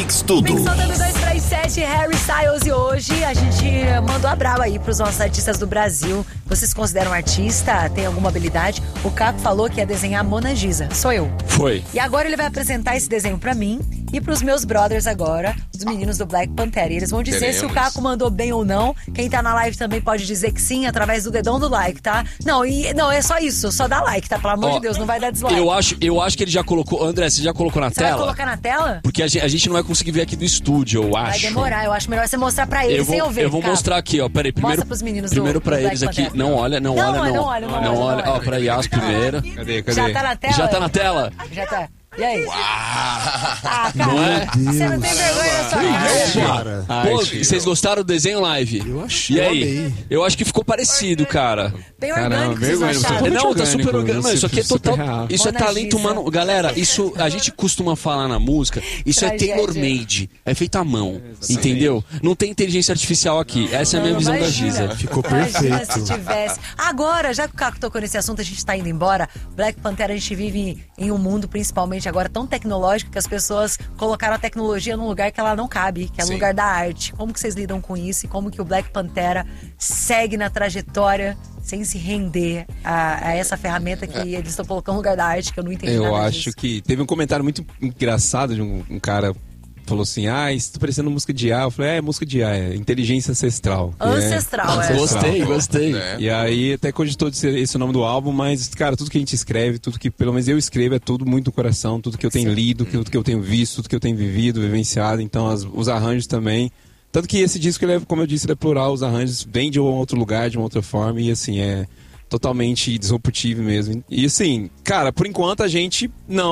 Mix Tudo. Mix Tudo 237, Harry Styles, e hoje a gente mandou a brava aí pros nossos artistas do Brasil. Vocês se consideram artista? Tem alguma habilidade? O Caco falou que ia desenhar a Mona Lisa. Sou eu. Foi. E agora ele vai apresentar esse desenho pra mim e pros meus brothers agora, os meninos do Black Panther. E eles vão dizer se o Caco mandou bem ou não. Quem tá na live também pode dizer que sim, através do dedão do like, tá? Não, é só isso, só dá like, tá? Pelo amor de Deus, não vai dar dislike. Eu acho que ele já colocou. André, você já colocou na tela? Você vai colocar na tela? Porque a gente não vai conseguir ver aqui do estúdio, eu acho. Vai demorar, eu acho melhor você mostrar pra eles sem eu ver. Eu vou mostrar aqui, ó. Peraí, primeiro. Mostra pros meninos primeiro do pra Black eles aqui. Panther. Não olha. Não olha. Ó, pra Yas primeiro. Cadê? Já tá na tela? Já tá na tela? Já tá. E aí? Ah, cara, Não é? você não tem vergonha na sua cara? Pô, vocês gostaram do desenho live? Eu achei. E aí? Eu acho que ficou parecido, cara. Bem orgânico, vocês vergonha, acharam? Não, tá super orgânico. Mano, isso aqui é total. Isso é Mona talento Lisa. humano. Galera, isso a gente costuma falar na música. Isso é Tragédia. tailor-made. É feito à mão. Entendeu? Não tem inteligência artificial aqui. Essa é a minha visão da Imagina. Giza. Ficou Imagina perfeito. se tivesse. Agora, já que o Caco tocou nesse assunto, a gente tá indo embora. Black Panther, a gente vive em um mundo, principalmente agora, tão tecnológico que as pessoas colocaram a tecnologia num lugar que ela não cabe, que é no lugar da arte. Como que vocês lidam com isso? E como que o Black Pantera segue na trajetória sem se render a essa ferramenta que eles estão colocando no lugar da arte, que eu não entendi Eu nada acho disso. que teve um comentário muito engraçado de um cara falou assim, isso tá parecendo música de IA. Eu falei, é música de IA, é inteligência ancestral. Ancestral, é. Gostei. E aí até cogitou de ser esse o nome do álbum, mas, cara, tudo que a gente escreve, tudo que pelo menos eu escrevo, é tudo muito do coração, tudo que eu tenho lido, tudo que eu tenho visto, tudo que eu tenho vivido, vivenciado, então os arranjos também. Tanto que esse disco, ele é, como eu disse, ele é plural, os arranjos vêm de um outro lugar, de uma outra forma, e assim, é totalmente disruptivo mesmo. E assim, cara, por enquanto a gente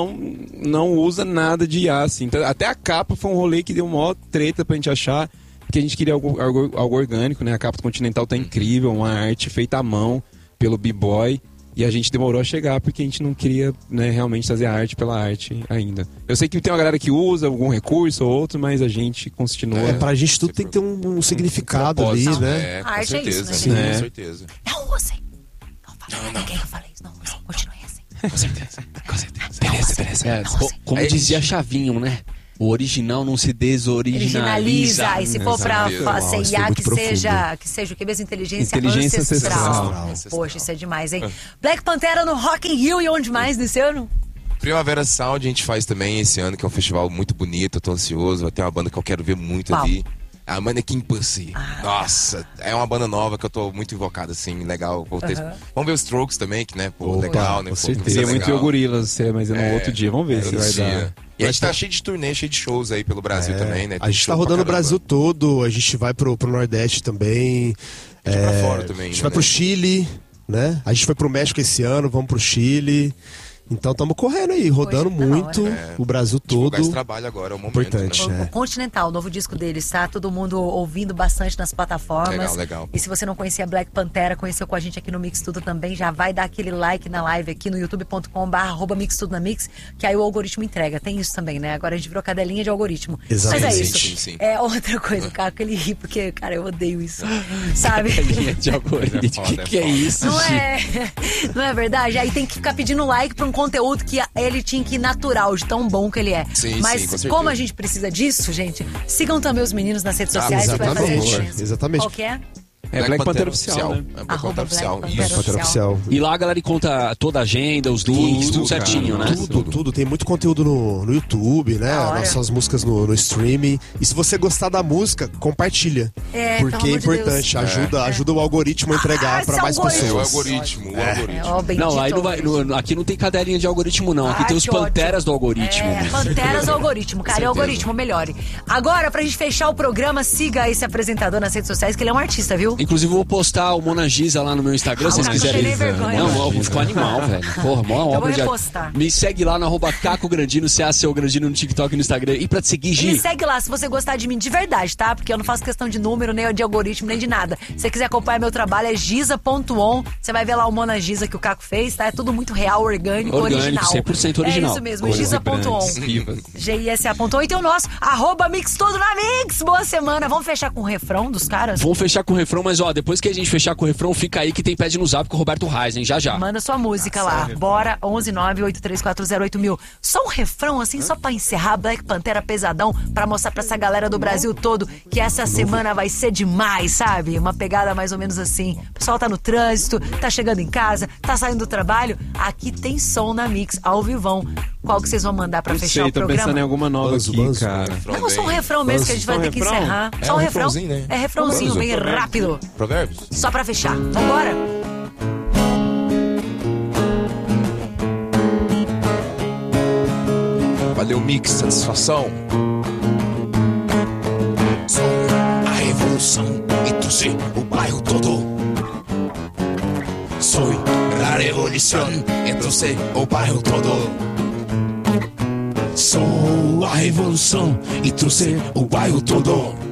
não usa nada de IA, assim. Então, até a capa foi um rolê que deu uma treta pra gente achar, porque a gente queria algo orgânico, né? A capa do Continental tá incrível, uma arte feita à mão pelo B-Boy, e a gente demorou a chegar porque a gente não queria, né, realmente fazer a arte pela arte ainda. Eu sei que tem uma galera que usa algum recurso ou outro, mas a gente continua. Pra gente tudo tem que ter um significado ali, né? Com Arte é isso, certeza, né, sim, gente? com certeza. Não usem. Não falei ninguém que eu falei isso. Não usem. Continuem assim. Com certeza. Beleza. Como dizia Chavinho, né? O original não se desoriginaliza. Originaliza. E se for pra Exato. ser Nossa, IA, muito que seja o que mesmo? Inteligência Ancestral. ancestral. Poxa, isso é demais, hein? Black Pantera no Rock in Rio e onde mais nesse ano? Primavera Sound a gente faz também esse ano, que é um festival muito bonito, eu tô ansioso, vai ter uma banda que eu quero ver muito Qual? ali. A Mannequin Pussy. Nossa, é uma banda nova que eu tô muito invocado, assim, legal. Vamos ver os Strokes também, que, né, pô, legal, né? com Pô, certeza. Queria muito ver o legal. Gorilas, mas é no outro dia. Vamos ver se vai dar. E a gente tá cheio de turnê, cheio de shows aí pelo Brasil também, né? A Tem gente show tá pra rodando o caramba. Brasil todo, a gente vai pro Nordeste também. A gente vai pra fora também, A gente né? vai pro Chile, né? A gente foi pro México esse ano, vamos pro Chile. Então estamos correndo aí, rodando Poxa, tá muito na hora. o Brasil Divulgar todo. esse trabalho agora, é o momento. Importante, né? O Continental, o novo disco deles, tá? Todo mundo ouvindo bastante nas plataformas. Legal. E se você não conhecia Black Pantera, conheceu com a gente aqui no Mix Tudo também, já vai dar aquele like na live aqui no youtube.com/mixtudonamix, que aí o algoritmo entrega. Tem isso também, né? Agora a gente virou cadelinha de algoritmo. Exatamente. Mas é isso. Sim. É outra coisa, cara, que ele ri, porque, cara, eu odeio isso. Sabe? Linha de algoritmo. É foda, Que é isso, Não Gi? não é verdade? Aí tem que ficar pedindo like pra um conteúdo que ele tinha que ir natural, de tão bom que ele é. Sim, Mas sim, com certeza. como a gente precisa disso, gente, sigam também os meninos nas redes sociais, que vai fazer a Exatamente. diferença. Exatamente. Qual que é? É Black Panther oficial, né? É Black Arroba Panther oficial. Black Panther Isso. Pantera oficial. E lá a galera conta toda a agenda, os links, tudo cara. certinho, né? Tudo. Tem muito conteúdo no YouTube, né? Da hora. Nossas músicas no streaming. E se você gostar da música, compartilha. É, Porque pelo é amor de importante, Deus. ajuda o algoritmo a entregar esse para mais algoritmo. É o pessoas. algoritmo, o algoritmo. Ó, bendito Não, aí não vai, algoritmo. aqui não tem cadelinha de algoritmo, não. Aqui Ai, tem os que ódio. panteras do algoritmo. É, Panteras do algoritmo, cara. E o algoritmo melhore. Agora, pra gente fechar o programa, siga esse apresentador nas redes sociais, que ele é um artista, viu? Inclusive, eu vou postar o Mona Giza lá no meu Instagram, se vocês não quiserem. tem nem vergonha. Não, ficou animal, velho. Porra, mó vou obra de arte. repostar. Me segue lá no @Caco Grandino, CACO Grandino no TikTok e no Instagram. E pra te seguir, Me Gi, segue lá se você gostar de mim de verdade, tá? Porque eu não faço questão de número, nem de algoritmo, nem de nada. Se você quiser acompanhar meu trabalho, é giza.on. Você vai ver lá o Mona Giza que o Caco fez, tá? É tudo muito real, orgânico, original. 100% original. É isso mesmo, Cores giza.on. vibrantes. GISA.on. E tem o nosso, @Mix Tudo na Mix. Boa semana. Vamos fechar com o refrão dos caras? vamos fechar com o refrão, mas ó, depois que a gente fechar com o refrão, fica aí que tem Pede no Zap com o Roberto Reis, hein? Já já. Manda sua música lá. Bora, 11983408000. Só um refrão, assim, só pra encerrar. Black Pantera pesadão, pra mostrar pra essa galera do Brasil todo que essa semana vai ser demais, sabe? Uma pegada mais ou menos assim. O pessoal tá no trânsito, tá chegando em casa, tá saindo do trabalho. Aqui tem som na Mix, ao vivão. Qual que vocês vão mandar pra fechar o programa? Tô pensando em alguma nova aqui, cara. Não, só um refrão mesmo que a gente vai ter que encerrar. Só um refrão. Né? É refrãozinho, bem rápido. Provérbios? Só pra fechar. Vambora? Valeu, Mix, satisfação. Sou a revolução e trouxe o bairro todo. Sou a revolução e trouxe o bairro todo. Sou a revolução e trouxe o bairro todo.